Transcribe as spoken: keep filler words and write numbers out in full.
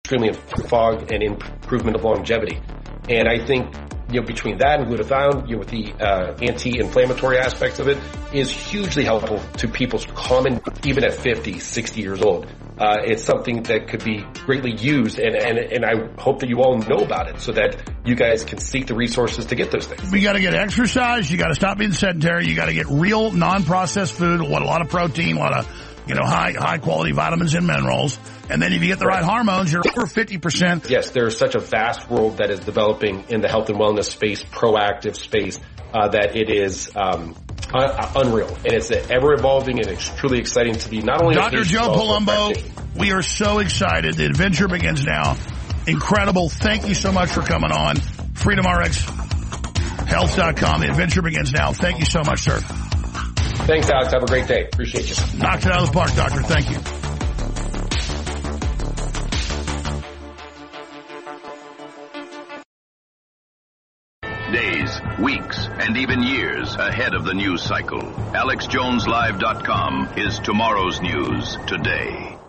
extremely in fog and improvement of longevity. And I think, you know, between that and glutathione, you know, with the uh, anti-inflammatory aspects of it, is hugely helpful to people's common, even at fifty, sixty years old. Uh, it's something that could be greatly used, and, and, and I hope that you all know about it so that you guys can seek the resources to get those things. We got to get exercise. You got to stop being sedentary. You got to get real non-processed food, a lot of protein, a lot of, you know, high, high quality vitamins and minerals. And then if you get the right hormones, you're over fifty percent. Yes, there's such a vast world that is developing in the health and wellness space, proactive space, uh, that it is um, un- unreal. And it's ever evolving, and it's truly exciting to be not only Doctor a Joe Palumbo, we are so excited. The adventure begins now. Incredible. Thank you so much for coming on. Freedom R X Health dot com. The adventure begins now. Thank you so much, sir. Thanks, Alex. Have a great day. Appreciate you. Knocked it out of the park, Doctor. Thank you. Days, weeks, and even years ahead of the news cycle. Alex Jones Live dot com is tomorrow's news today.